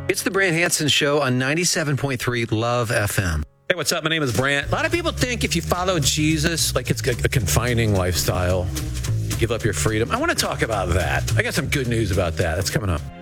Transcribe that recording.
It's the Brant Hansen Show on 97.3 Love FM. Hey, what's up? My name is Brant. A lot of people think if you follow Jesus, like it's a confining lifestyle, you give up your freedom. I want to talk about that. I got some good news about that. That's coming up.